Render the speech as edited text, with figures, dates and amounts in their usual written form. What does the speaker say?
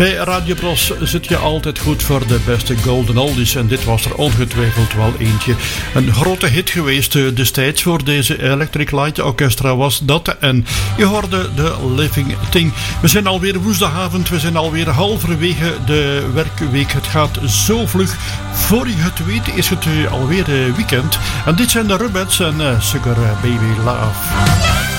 Bij Radio Bros zit je altijd goed voor de beste golden oldies en dit was er ongetwijfeld wel eentje. Een grote hit geweest destijds voor deze Electric Light Orchestra was dat en je hoorde The Living Thing. We zijn alweer woensdagavond, we zijn alweer halverwege de werkweek. Het gaat zo vlug. Voor je het weet is het alweer weekend. En dit zijn de Rubettes en Sugar Baby Love.